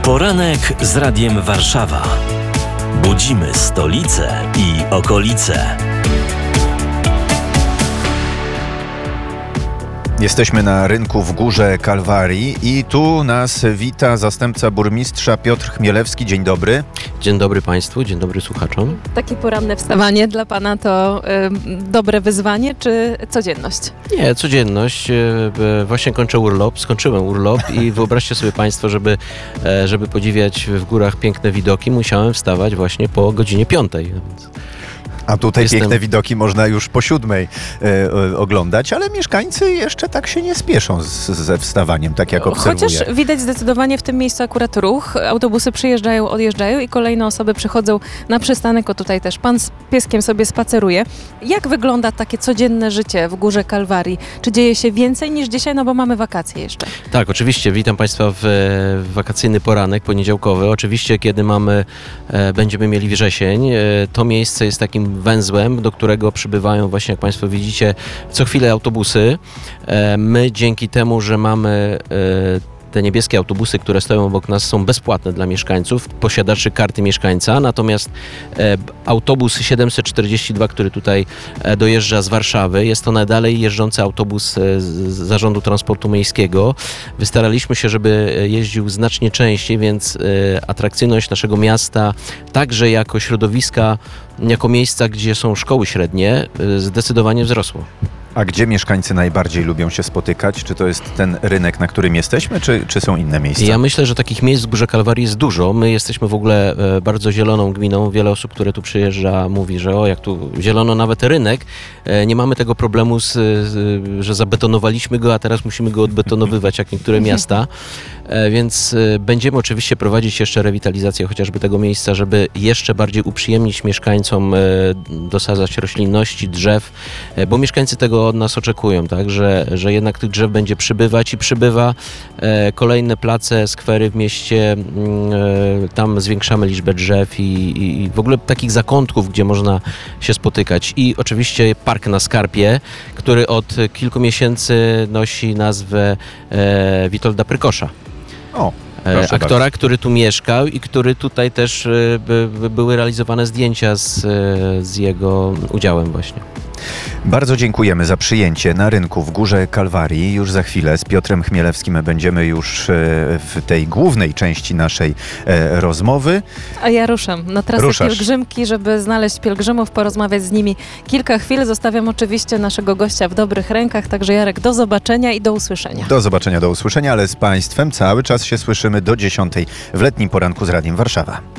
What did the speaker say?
Poranek z Radiem Warszawa. Budzimy stolicę i okolice. Jesteśmy na rynku w Górze Kalwarii i tu nas wita zastępca burmistrza Piotr Chmielewski. Dzień dobry. Dzień dobry Państwu, dzień dobry słuchaczom. Takie poranne wstawanie dla Pana to dobre wyzwanie czy codzienność? Nie, codzienność. Właśnie skończyłem urlop i wyobraźcie sobie Państwo, żeby podziwiać w górach piękne widoki, musiałem wstawać właśnie po godzinie 5. A tutaj piękne widoki można już po 7 oglądać, ale mieszkańcy jeszcze tak się nie spieszą ze wstawaniem, tak jak obserwuję. Chociaż widać zdecydowanie w tym miejscu akurat ruch. Autobusy przyjeżdżają, odjeżdżają i kolejne osoby przychodzą na przystanek. O, tutaj też pan z pieskiem sobie spaceruje. Jak wygląda takie codzienne życie w Górze Kalwarii? Czy dzieje się więcej niż dzisiaj? No bo mamy wakacje jeszcze. Tak, oczywiście. Witam Państwa w wakacyjny poranek poniedziałkowy. Oczywiście, kiedy będziemy mieli wrzesień, to miejsce jest takim węzłem, do którego przybywają właśnie, jak Państwo widzicie, co chwilę autobusy. My dzięki temu, że mamy te niebieskie autobusy, które stoją obok nas, są bezpłatne dla mieszkańców, posiadaczy karty mieszkańca, natomiast autobus 742, który tutaj dojeżdża z Warszawy, jest to najdalej jeżdżący autobus z Zarządu Transportu Miejskiego. Wystaraliśmy się, żeby jeździł znacznie częściej, więc atrakcyjność naszego miasta, także jako środowiska, jako miejsca, gdzie są szkoły średnie, zdecydowanie wzrosło. A gdzie mieszkańcy najbardziej lubią się spotykać? Czy to jest ten rynek, na którym jesteśmy, czy są inne miejsca? Ja myślę, że takich miejsc w Górze Kalwarii jest dużo. My jesteśmy w ogóle bardzo zieloną gminą. Wiele osób, które tu przyjeżdża, mówi, że jak tu zielono nawet rynek. Nie mamy tego problemu, że zabetonowaliśmy go, a teraz musimy go odbetonowywać, jak niektóre miasta. Więc będziemy oczywiście prowadzić jeszcze rewitalizację chociażby tego miejsca, żeby jeszcze bardziej uprzyjemnić mieszkańcom, dosadzać roślinności, drzew, bo mieszkańcy tego od nas oczekują, tak, że jednak tych drzew będzie przybywać i przybywa. Kolejne place, skwery w mieście, tam zwiększamy liczbę drzew i w ogóle takich zakątków, gdzie można się spotykać. I oczywiście park na Skarpie, który od kilku miesięcy nosi nazwę Witolda Prykosza. Aktora, który tu mieszkał i który tutaj też były realizowane zdjęcia z jego udziałem właśnie. Bardzo dziękujemy za przyjęcie na rynku w Górze Kalwarii. Już za chwilę z Piotrem Chmielewskim będziemy już w tej głównej części naszej rozmowy. A ja ruszam na trasę pielgrzymki, żeby znaleźć pielgrzymów, porozmawiać z nimi kilka chwil. Zostawiam oczywiście naszego gościa w dobrych rękach, także Jarek, do zobaczenia i do usłyszenia. Do zobaczenia, do usłyszenia, ale z Państwem cały czas się słyszymy do 10 w letnim poranku z Radiem Warszawa.